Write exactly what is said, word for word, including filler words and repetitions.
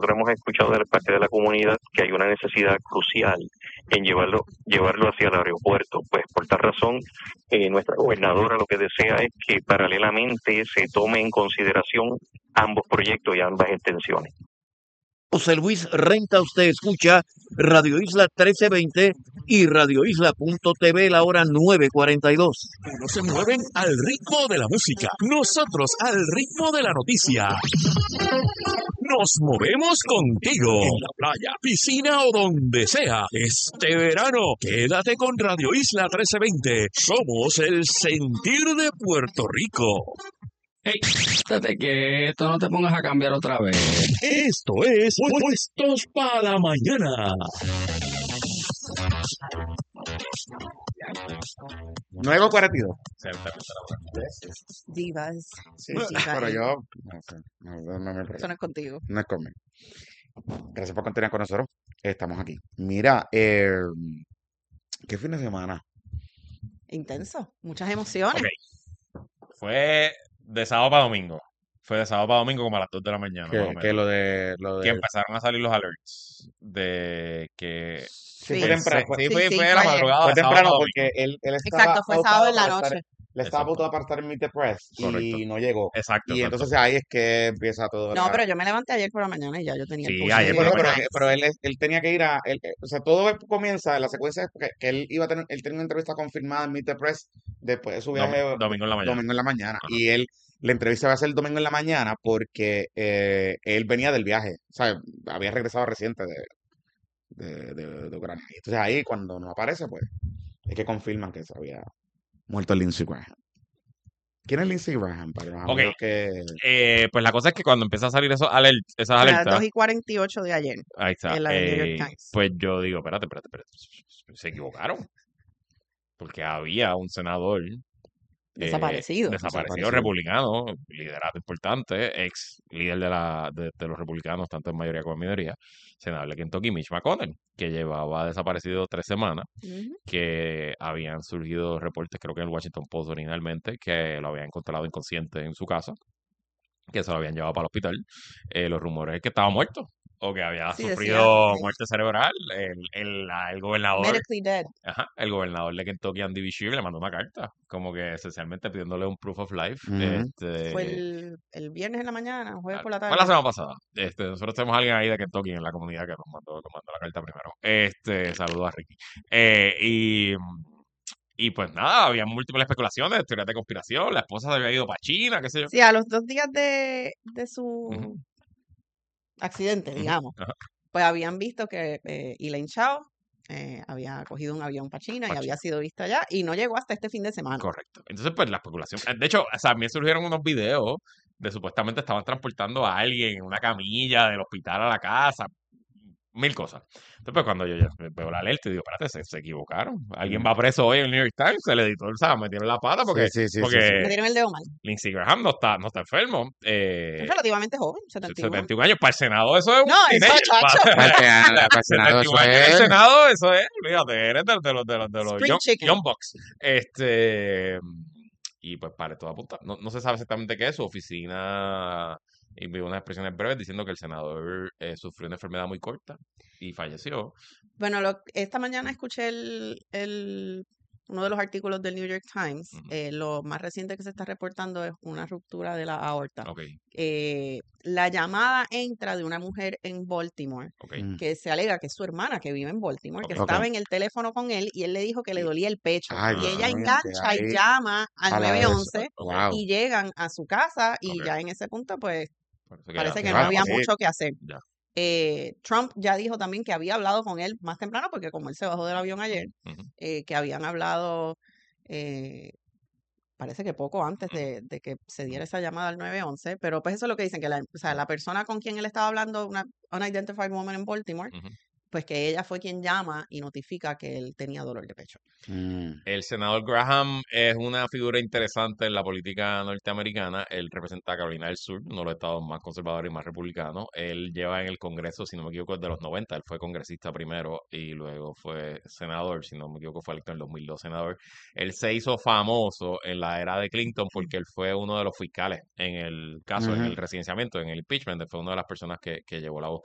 nosotros hemos escuchado de parte de la comunidad que hay una necesidad crucial en llevarlo llevarlo hacia el aeropuerto. Pues por tal razón, eh, nuestra gobernadora lo que desea es que paralelamente se tome en consideración ambos proyectos y ambas extensiones. José Luis Renta, usted escucha Radio Isla trece veinte y Radio Isla punto t v, la hora nueve cuarenta y dos. Unos se mueven al ritmo de la música, nosotros al ritmo de la noticia. Nos movemos contigo en la playa, piscina o donde sea. Este verano, quédate con Radio Isla trece veinte. Somos el sentir de Puerto Rico. Hey, estate quieto, no te pongas a cambiar otra vez. Esto es Puestos para Mañana. nueve cuarenta y dos. Divas. Sí, Divas. pero yo no sé, no, no, no me Eso preocupa. no es contigo. No es conmigo. Gracias por continuar con nosotros. Estamos aquí. Mira, eh, ¿qué fin de semana? Intenso. Muchas emociones. Ok. Fue de sábado para domingo. Fue de sábado para domingo como a las dos de la mañana, más o Que, menos. que lo de lo Que de empezaron a salir los alerts de que... sí, Sí. fue temprano. Sí, Fue, sí, Sí, fue, sí, fue de fue la ayer. madrugada fue de sábado temprano para porque domingo. él, él estaba Exacto, fue pautado sábado en la para estar, noche. le estaba Exacto. pautado para estar en Meet the Press Correcto. y no llegó. Exacto, Y exacto. entonces ahí es que empieza todo. No, la- pero yo me levanté ayer por la mañana y ya yo tenía el Sí, post ayer de por por eso, la pero, mañana. pero él, es- él tenía que ir a, él, eh, o sea, todo comienza, la secuencia es que, que él iba a tener, él tenía una entrevista confirmada en Meet the Press después de su viaje Dom- domingo en la mañana. domingo en la mañana. Ajá. Y él, la entrevista va a ser el domingo en la mañana porque eh, él venía del viaje, o sea, había regresado reciente de, de, de, de Ucrania. Y entonces ahí cuando no aparece, pues, es que confirman que se había muerto Lindsey Graham. ¿Quién es Lindsey Graham? Para los Ok. amigos que... Eh, pues la cosa es que cuando empieza a salir esos alert, esas a las alertas, dos y cuarenta y ocho de ayer. ahí está, en la del New York eh, Times. pues yo digo, espérate, espérate, espérate, se equivocaron. Porque había un senador eh, Desaparecido. desaparecido Desaparecido. republicano, liderato importante, ex líder de, la, de, de los republicanos, tanto en mayoría como en minoría, senador de Kentucky, Mitch McConnell, que llevaba desaparecido tres semanas, Ujú. que habían surgido reportes, creo que en el Washington Post originalmente, que lo habían encontrado inconsciente en su casa, que se lo habían llevado para el hospital. Eh, los rumores es que estaba muerto o que había Sí, sufrido decía, muerte cerebral. El, el, la- el gobernador, medically dead. ajá, el gobernador de Kentucky, Andy Beshear, le mandó una carta, como que esencialmente pidiéndole un proof of life. Ujú. este, Fue el, el viernes en la mañana, jueves por la fue la tarde. semana pasada. Este, nosotros tenemos a alguien ahí de Kentucky en la comunidad que nos mandó, nos mandó la carta primero. Este, saludos a Ricky. Eh, y, y pues nada, había múltiples especulaciones, teorías de conspiración. La esposa se había ido para China, qué sé yo. Sí, a los dos días de, de su Ujú, accidente, ujú, digamos, ajá, pues habían visto que eh, Elaine Chao eh, había cogido un avión para China y para había China. sido vista allá y no llegó hasta este fin de semana. Correcto. Entonces, pues la especulación. eh, De hecho, o sea, a mí surgieron unos videos de supuestamente estaban transportando a alguien en una camilla del hospital a la casa. Mil cosas. Entonces, pues cuando yo ya veo la alerta y digo, espérate, se, se equivocaron. Alguien va preso hoy en el New York Times, el editor, ¿sabes? Metieron la pata porque, Sí, sí, sí, sí, porque sí. Me dieron el dedo mal. Lindsey Graham no está, no está enfermo. Eh, Es relativamente joven, setenta y uno. setenta y un años. Para el Senado eso es un No, eso, teenager. chacho. Para, Para el Senado, para el Senado, setenta y un eso años en el es... Senado, eso es, fíjate, eres de, de los, de los, de los Spring young, chicken. young bucks. Este, y pues para todo apuntar. No, no se sabe exactamente qué es. Su oficina y vi unas expresiones breves diciendo que el senador eh, sufrió una enfermedad muy corta y falleció. Bueno, lo- esta mañana escuché el, el- uno de los artículos del New York Times. Ujú. Eh, lo más reciente que se está reportando es una ruptura de la aorta. Ok, Eh, la llamada entra de una mujer en Baltimore ok. Mm. que se alega que es su hermana que vive en Baltimore, que Ok. estaba Ok. en el teléfono con él y él le dijo que le Y- dolía el pecho. Ay, Y Ah, ella Dios mío, que engancha y ahí llama al a la nueve vez. once ok. Wow. y llegan a su casa y Ok. ya en ese punto pues Bueno, se parece queda, que se no Ah, queda había sí. mucho que hacer. ya. Eh, Trump ya dijo también que había hablado con él más temprano, porque como él se bajó del avión ayer, Ujú, eh, que habían hablado, eh, parece que poco antes ujú, de, de que se ujú, diera esa llamada al nueve once, pero pues eso es lo que dicen, que la, o sea, ujú, la persona con quien él estaba hablando, una unidentified woman en Baltimore, ujú. pues que ella fue quien llama y notifica que él tenía dolor de pecho. Mm. El senador Graham es una figura interesante en la política norteamericana. Él representa a Carolina del Sur, uno de los estados más conservadores y más republicanos. Él lleva en el Congreso, si no me equivoco, desde los noventa. Él fue congresista primero y luego fue senador, si no me equivoco, fue electo en el dos mil dos senador. Él se hizo famoso en la era de Clinton porque él fue uno de los fiscales en el caso, en Ujú. el residenciamiento, en el impeachment. Él fue una de las personas que, que llevó la voz